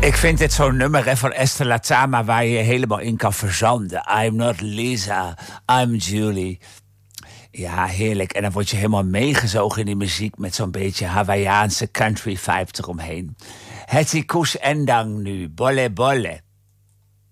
Ik vind dit zo'n nummer van Esther Latama waar je helemaal in kan verzanden. I'm not Lisa, I'm Julie. Ja, heerlijk. En dan word je helemaal meegezogen in die muziek met zo'n beetje Hawaiiaanse country vibe eromheen. Hetty Koes Endang nu, Bolle Bolle.